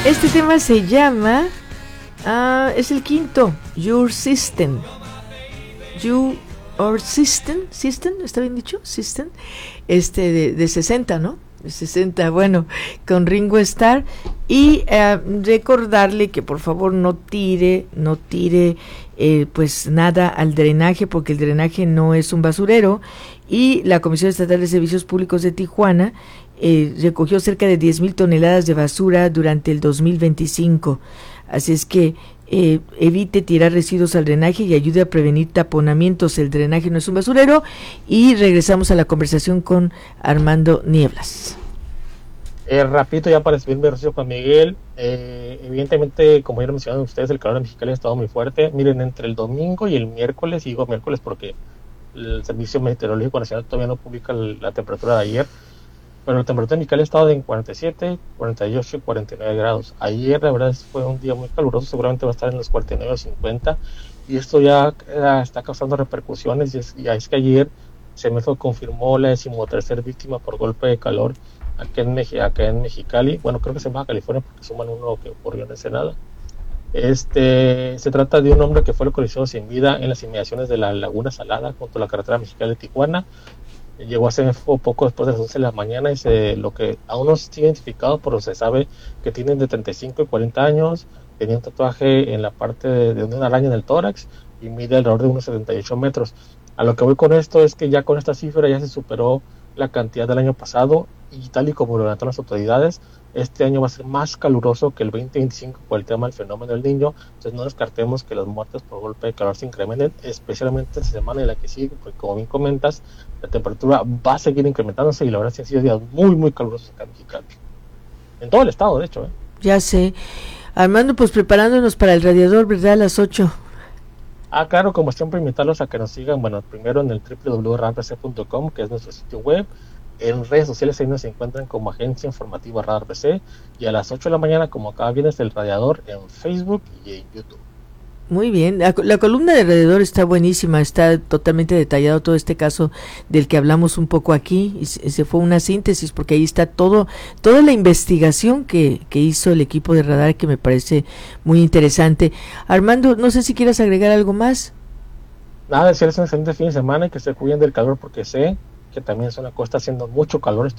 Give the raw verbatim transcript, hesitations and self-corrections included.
Este tema se llama, uh, es el quinto, Your System. You or System, System, ¿está bien dicho? System, este de, de sesenta, ¿no? De sesenta, bueno, con Ringo Starr. Y uh, recordarle que por favor no tire, no tire eh, pues nada al drenaje, porque el drenaje no es un basurero. Y la Comisión Estatal de Servicios Públicos de Tijuana eh, recogió cerca de diez mil toneladas de basura durante el dos mil veinticinco. Así es que eh, evite tirar residuos al drenaje y ayude a prevenir taponamientos. El drenaje no es un basurero. Y regresamos a la conversación con Armando Nieblas. Eh, rapidito ya para despedirme de Juan Miguel, eh, evidentemente, como ya lo mencionaron ustedes, el calor en Mexicali ha estado muy fuerte. Miren, entre el domingo y el miércoles, y digo miércoles porque el Servicio Meteorológico Nacional todavía no publica la temperatura de ayer, pero la temperatura en Mexicali ha estado en cuarenta y siete, cuarenta y ocho y cuarenta y nueve grados. Ayer la verdad fue un día muy caluroso, seguramente va a estar en los cuarenta y nueve o cincuenta, y esto ya eh, está causando repercusiones. Y es, y es que ayer Semeso confirmó la decimotercera víctima por golpe de calor aquí en, Mex- acá en Mexicali. Bueno, creo que se llama California porque suman uno que ocurrió en Ensenada. Este, se trata de un hombre que fue localizado sin vida en las inmediaciones de la Laguna Salada, junto a la carretera Mexicali-Tijuana. Llegó a Semefo poco después de las once de la mañana y se, lo que aún no está identificado, pero se sabe que tienen de treinta y cinco y cuarenta años, tenía un tatuaje en la parte de, de una araña en el tórax y mide alrededor de unos setenta y ocho metros. A lo que voy con esto es que ya con esta cifra ya se superó la cantidad del año pasado, y tal y como lo levantaron las autoridades, este año va a ser más caluroso que el veinte veinticinco por el tema del fenómeno del Niño. Entonces no descartemos que las muertes por golpe de calor se incrementen, especialmente esta semana y la que sigue, porque como bien comentas, la temperatura va a seguir incrementándose y la verdad es que han sido días muy muy calurosos acá en Mexicali, en todo el estado de hecho. ¿eh? Ya sé, Armando, pues preparándonos para el radiador, ¿verdad? A las ocho. Ah, claro, como siempre, invitarlos a que nos sigan, bueno, primero en el doble u doble u doble u punto radar p c punto com, que es nuestro sitio web. En redes sociales ahí nos encuentran como Agencia Informativa Radar P C, y a las ocho de la mañana, como cada viernes, el radiador en Facebook y en YouTube. Muy bien, la, la columna de alrededor está buenísima, está totalmente detallado todo este caso del que hablamos un poco aquí, y se, se fue una síntesis porque ahí está todo, toda la investigación que, que hizo el equipo de Radar, que me parece muy interesante. Armando, no sé si quieras agregar algo más. Nada, desearles un excelente fin de semana y que se cuiden del calor, porque sé que también es una costa haciendo mucho calor.